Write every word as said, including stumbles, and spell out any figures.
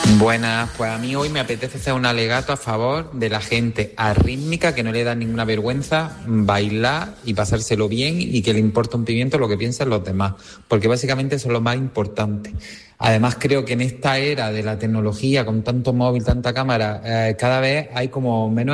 Buenas, pues a mí hoy me apetece hacer un alegato a favor de la gente arrítmica que no le da ninguna vergüenza bailar y pasárselo bien y que le importa un pimiento lo que piensan los demás, porque básicamente eso es lo más importante. Además creo que en esta era de la tecnología, con tanto móvil, tanta cámara, eh, cada vez hay como menos